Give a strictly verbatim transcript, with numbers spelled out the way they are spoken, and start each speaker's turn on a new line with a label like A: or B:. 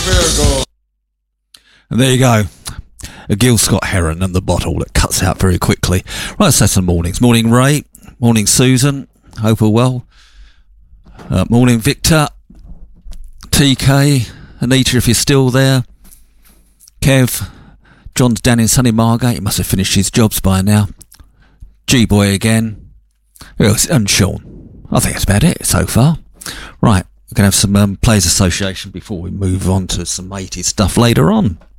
A: And there you go. A Gil Scott Heron and the bottle that cuts out very quickly. Right, let's have some mornings. Morning, Ray. Morning, Susan. Hope all well. Uh, morning, Victor. T K. Anita, if you're still there. Kev. John's down in sunny Margate. He must have finished his jobs by now. G-Boy again. And Sean. I think that's about it so far. Right, we're going to have some um, Players Association before we move on to some eighties stuff later on.